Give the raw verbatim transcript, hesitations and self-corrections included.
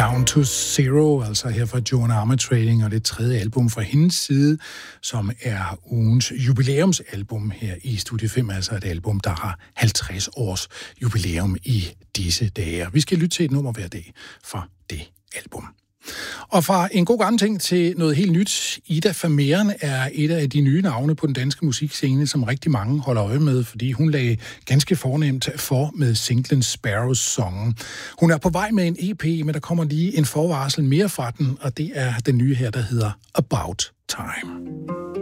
Down to Zero, altså her fra Joan Armatrading, og det tredje album fra hendes side, som er ugens jubilæumsalbum her i Studie fem, altså et album, der har halvtreds års jubilæum i disse dage. Vi skal lytte til et nummer hver dag fra det album. Og fra en god gammel ting til noget helt nyt. Ida Vermeeren er et af de nye navne på den danske musikscene, som rigtig mange holder øje med, fordi hun lagde ganske fornemt for med singlen Sparrows Song. Hun er på vej med en E P, men der kommer lige en forvarsel mere fra den, og det er den nye her, der hedder About Time.